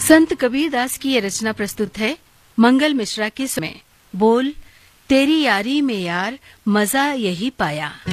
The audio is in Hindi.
संत कबीरदास की ये रचना प्रस्तुत है मंगल मिश्रा के समय। बोल तेरी यारी में यार मजा यही पाया।